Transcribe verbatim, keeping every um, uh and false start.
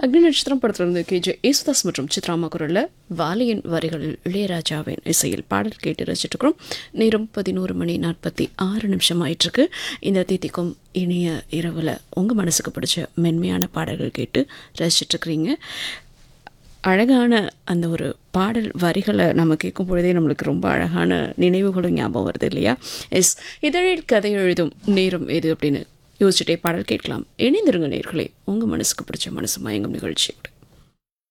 அக்னி நட்சத்திரம் படத்திலிருந்து K J Yesudas மற்றும் சித்ராமா குரலில் வாலியின் வரிகளில் இளையராஜாவின் இசையில் பாடல் கேட்டு ரசிச்சிட்ருக்கிறோம். நேரம் பதினோரு மணி நாற்பத்தி ஆறு நிமிஷம் ஆயிட்டுருக்கு. இந்த தீதிக்கும் இனிய இரவில் உங்கள் மனசுக்கு பிடிச்ச மென்மையான பாடல்கள் கேட்டு ரசிச்சிட்ருக்கிறீங்க. அழகான அந்த ஒரு பாடல் வரிகளை நம்ம கேட்கும் பொழுதே நம்மளுக்கு ரொம்ப அழகான நினைவுகளும் ஞாபகம் வருது இல்லையா? எஸ், இதழில் கதை எழுதும் நேரம் எது அப்படின்னு யோசிச்சுட்டே பாடல் கேட்கலாம். இணைந்திருங்க நேயர்களே, உங்கள் மனசுக்கு பிடிச்ச மனசு மயங்கும் நிகழ்ச்சியோடு.